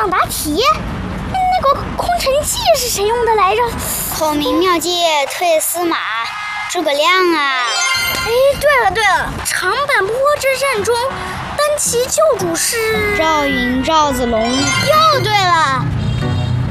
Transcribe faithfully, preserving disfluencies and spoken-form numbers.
想答题。那个空城计是谁用的来着？ 孔明妙计退司马，诸葛亮啊！ 哎，对了对了，长坂坡之战中，单骑救主是赵云、赵子龙。 又对了。